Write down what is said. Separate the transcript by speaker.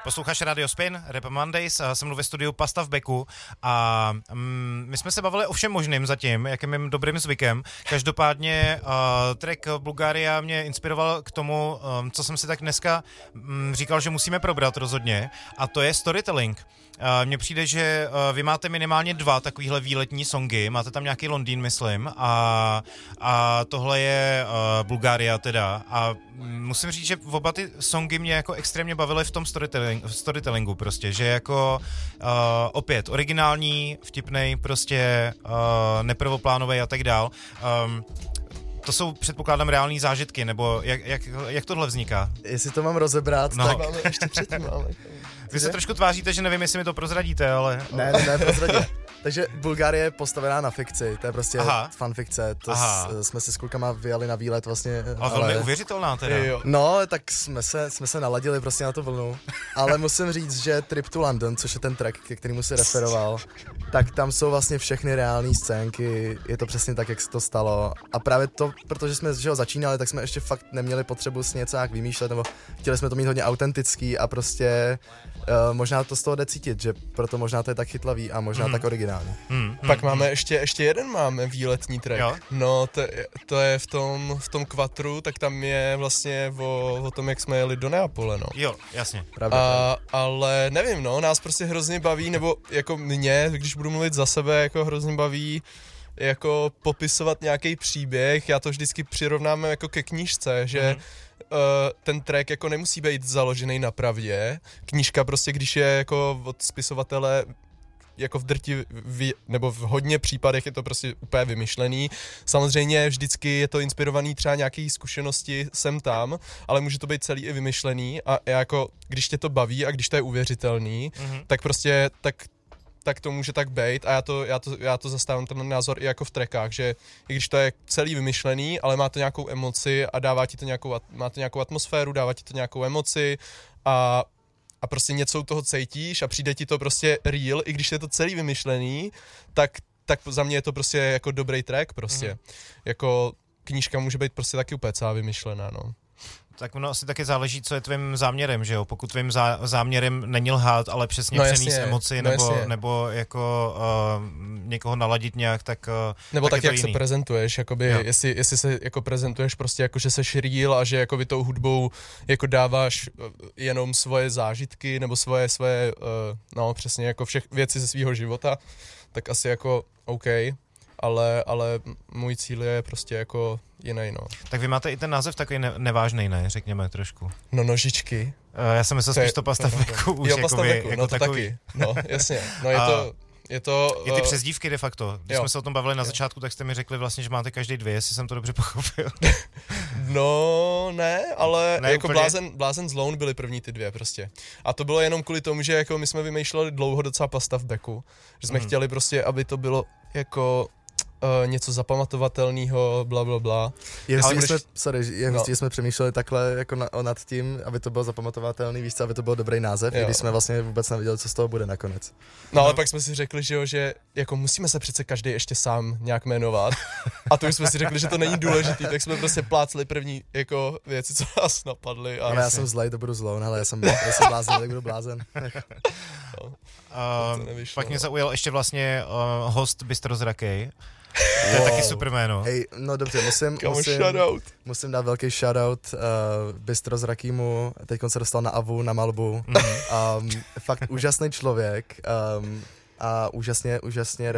Speaker 1: Posloucháš Radio Spin, Rap Mondays, jsem mluvil ve studiu Pasta v Beku a my jsme se bavili o všem možným zatím, jak je mým dobrým zvykem. Každopádně track Bulgaria mě inspiroval k tomu, co jsem si tak dneska říkal, že musíme probrat rozhodně, a to je storytelling. Mně přijde, že vy máte minimálně 2 takovýhle výletní songy, máte tam nějaký Londýn, myslím, a tohle je Bulgaria teda. A musím říct, že oba ty songy mě jako extrémně bavily v tom storytellingu prostě, že jako opět originální, vtipnej, prostě neprvoplánovej a tak dál. To jsou, předpokládám, reální zážitky, nebo jak tohle vzniká?
Speaker 2: Jestli to mám rozebrat, tak máme ještě předtím.
Speaker 1: Vy se trošku tváříte, že nevím, jestli mi to prozradíte, ale...
Speaker 2: Ne, prozradě. Takže Bulgarie je postavená na fikci, to je prostě fanfikce, to jsme se s klukama vyjeli na výlet vlastně.
Speaker 1: Ale velmi uvěřitelná teda.
Speaker 2: Jo. No, tak jsme se naladili prostě na tu vlnu, ale musím říct, že Trip to London, což je ten track, ke kterému se referoval, tak tam jsou vlastně všechny reální scénky, je to přesně tak, jak se to stalo, a právě to, protože jsme začínali, tak jsme ještě fakt neměli potřebu si něco nějak vymýšlet, nebo chtěli jsme to mít hodně autentický a prostě možná to z toho jde cítit, že proto možná to je tak chytlavý a možná tak originální.
Speaker 3: Pak máme ještě jeden výletní track. Jo? No, to je v tom kvatru, tak tam je vlastně o tom, jak jsme jeli do Neapole, no.
Speaker 1: Jo, jasně.
Speaker 3: Ale nevím, no, nás prostě hrozně baví, nebo jako mě, když budu mluvit za sebe, jako hrozně baví jako popisovat nějaký příběh. Já to vždycky přirovnám jako ke knížce, že ten track jako nemusí být založený na pravdě. Knížka prostě, když je jako od spisovatele jako nebo v hodně případech je to prostě úplně vymyšlený. Samozřejmě vždycky je to inspirovaný třeba nějaký zkušenosti sem tam, ale může to být celý i vymyšlený a jako, když tě to baví a když to je uvěřitelný, tak prostě tak to může tak být a já to zastávám ten názor i jako v trackách, že i když to je celý vymyšlený, ale má to nějakou emoci a dává ti to má to nějakou atmosféru, dává ti to nějakou emoci a prostě něco u toho cítíš a přijde ti to prostě real, i když je to celý vymyšlený, tak za mě je to prostě jako dobrý track prostě. Jako knížka může být prostě taky úplně celá vymyšlená, no.
Speaker 1: Tak ono asi taky záleží, co je tvým záměrem, že jo? Pokud tvým záměrem není lhát, ale přesně přenést emoci, nebo jako někoho naladit nějak, tak
Speaker 3: nebo tak,
Speaker 1: jak
Speaker 3: jiný. Se prezentuješ, jakoby, jestli se jako prezentuješ prostě jako, že seš real a že jakoby tou hudbou jako dáváš jenom svoje zážitky, nebo svoje no přesně jako všech věci ze svýho života, tak asi jako OK. Ale můj cíl je prostě jako jiný, no.
Speaker 1: Tak vy máte i ten název takový nevážný, ne? Řekněme trošku.
Speaker 3: No nožičky.
Speaker 1: Já jsem myslel spíš to Pasta v Beku. Už
Speaker 3: jo, Pasta v Beku, jako no to takový. Taky. No, jasně. No je to...
Speaker 1: I ty přezdívky de facto. Když jsme se o tom bavili na začátku, tak jste mi řekli vlastně, že máte každý 2, jestli jsem to dobře pochopil.
Speaker 3: No, ne, ale ne, jako Blázen z Lone byly první ty 2 prostě. A to bylo jenom kvůli tomu, že jako my jsme vymýšleli dlouho docela Pasta v Beku. Že jsme chtěli prostě, aby to bylo jako... něco zapamatovatelného, blablabla.
Speaker 2: Jsme přemýšleli takhle jako nad tím, aby to bylo zapamatovatelný, víš co, aby to byl dobrý název, i když jsme vlastně vůbec nevěděli, co z toho bude nakonec.
Speaker 3: No ale pak jsme si řekli, že jako musíme se přece každý ještě sám nějak jmenovat. A to už jsme si řekli, že to není důležitý, tak jsme prostě plácli první jako věci, co nás napadly.
Speaker 2: Ale já jsem zlej, to budu zloun, ale já jsem blázen, tak budu blázen.
Speaker 1: Pak mě zaujal ještě vlastně host Bistro Zrakej. To je taky super jméno.
Speaker 2: Hej, no dobře, musím dát velký shoutout Bistro Zrakýmu, teď se dostal na Avu, na Malbu. Fakt úžasný člověk a úžasně